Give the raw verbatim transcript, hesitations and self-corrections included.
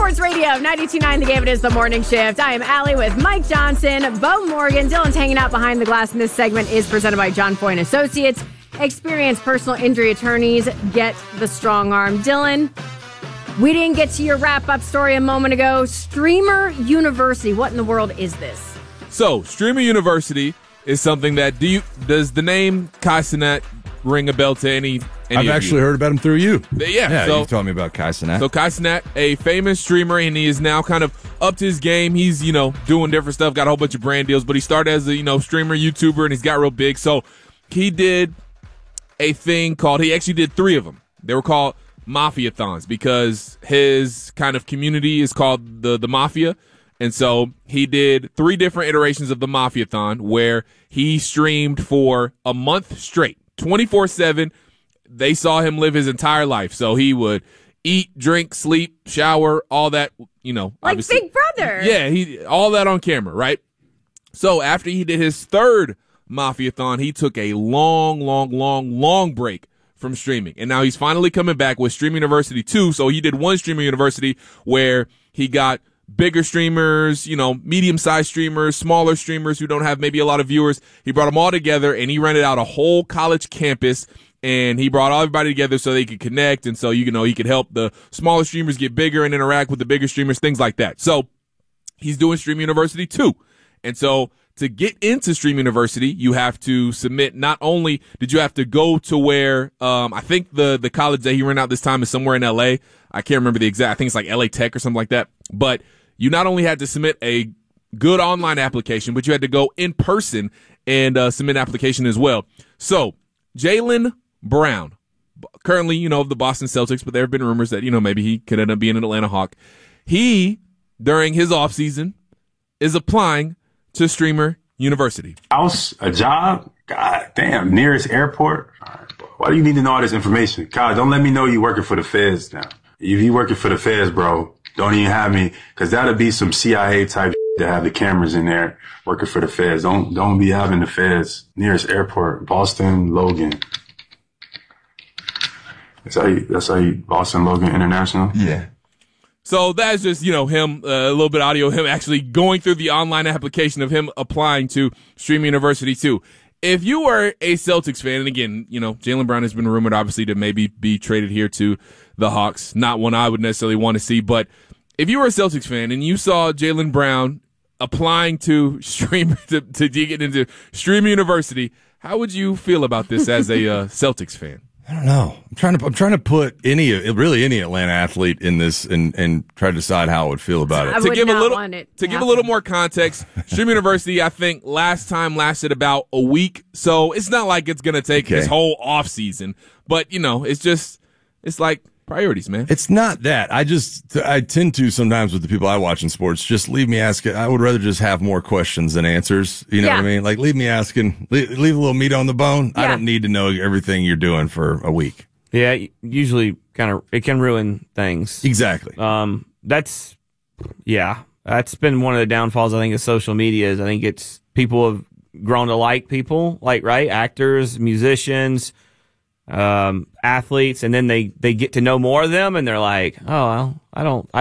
Sports Radio, ninety-two point nine The Game. It is the morning shift. I am Allie with Mike Johnson, Bo Morgan. Dylan's hanging out behind the glass, and this segment is presented by John Foy and Associates. Experienced personal injury attorneys, get the strong arm. Dylan, we didn't get to your wrap-up story a moment ago. Streamer University, what in the world is this? So, Streamer University is something that, do you, does the name Kai Cenat ring a bell to any, any I've of actually you? heard about him through you. Yeah, yeah so, you've told me about Kai Cenat. So Kai Cenat, a famous streamer, and he is now kind of upped his game. He's, you know, doing different stuff, got a whole bunch of brand deals, but he started as a, you know, streamer, YouTuber, and he's got real big. So he did a thing called, he actually did three of them. They were called Mafia-thons because his kind of community is called the, the Mafia. And so he did three different iterations of the Mafia-thon where he streamed for a month straight, twenty-four seven. They saw him live his entire life. So he would eat, drink, sleep, shower, all that, you know. Like Big Brother. Yeah, he all that on camera, right? So after he did his third Mafia-thon, he took a long, long, long, long break from streaming. And now he's finally coming back with Streamer University two. So he did one Streamer University where he got bigger streamers, you know, medium-sized streamers, smaller streamers who don't have maybe a lot of viewers. He brought them all together, and he rented out a whole college campus, and he brought everybody together so they could connect, and so, you know, he could help the smaller streamers get bigger and interact with the bigger streamers, things like that. So he's doing Stream University two. And so to get into Stream University, you have to submit. Not only did you have to go to where, um, I think the, the college that he ran out this time is somewhere in L A. I can't remember the exact, I think it's like L A Tech or something like that. But you not only had to submit a good online application, but you had to go in person and uh, submit an application as well. So Jaylen Brown, currently, you know, of the Boston Celtics, but there have been rumors that, you know, maybe he could end up being an Atlanta Hawk. He, during his offseason, is applying to Streamer University. House, a job, God damn, nearest airport. Why do you need to know all this information? God, don't let me know you working for the feds now. If you working for the feds, bro, don't even have me, because that'll be some C I A type to have the cameras in there working for the feds. Don't don't be having the feds. Nearest airport, Boston Logan. That's how you, that's how you, Boston Logan International? Yeah. So that's just, you know, him, uh, a little bit of audio, him actually going through the online application of him applying to Stream University two. If you were a Celtics fan, and again, you know, Jaylen Brown has been rumored obviously to maybe be traded here to the Hawks. Not one I would necessarily want to see, but if you were a Celtics fan and you saw Jaylen Brown applying to stream to, to get into Stream University, how would you feel about this as a uh, Celtics fan? I don't know. I'm trying to I'm trying to put any really any Atlanta athlete in this and, and try to decide how I would feel about it. I to would give not a little want it to to give a little more context, Stream University I think last time lasted about a week, so it's not like it's gonna take Okay. his whole off season. But you know, it's just it's like priorities, man. It's not that. I just, I tend to sometimes with the people I watch in sports, just leave me asking. I would rather just have more questions than answers. You know Yeah. what I mean? Like leave me asking, leave, leave a little meat on the bone. I Yeah. don't need to know everything you're doing for a week. Yeah, usually kind of it can ruin things. Exactly. Um, that's yeah, that's been one of the downfalls I think of social media. Is I think it's people have grown to like people, like right actors, musicians, um, athletes, and then they they get to know more of them, and they're like, oh, well, I don't. I